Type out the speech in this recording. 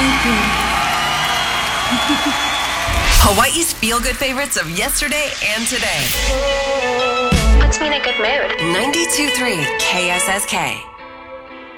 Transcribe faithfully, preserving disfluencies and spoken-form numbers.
Hawaii's feel-good favorites of yesterday and today. Puts me in a good mood. ninety-two point three K S S K.